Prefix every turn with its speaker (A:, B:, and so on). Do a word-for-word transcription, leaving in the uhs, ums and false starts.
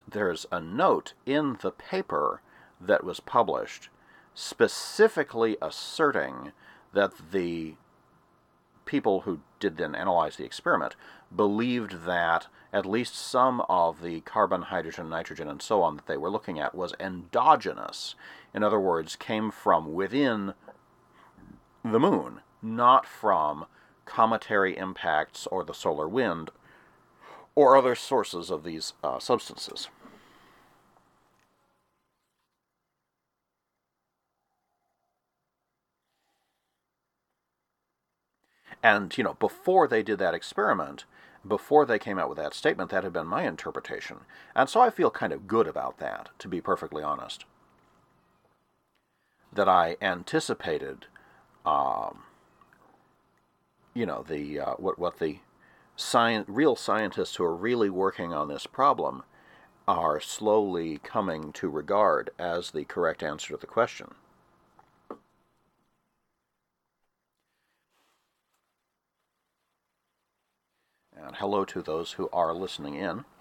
A: there's a note in the paper that was published specifically asserting that the people who did then analyze the experiment believed that at least some of the carbon, hydrogen, nitrogen, and so on that they were looking at was endogenous. In other words, came from within the moon, not from cometary impacts or the solar wind or other sources of these uh, substances. And, you know, before they did that experiment, before they came out with that statement, that had been my interpretation. And so I feel kind of good about that, to be perfectly honest. That I anticipated, um, you know, the uh, what what the science, real scientists who are really working on this problem are slowly coming to regard as the correct answer to the question. And hello to those who are listening in.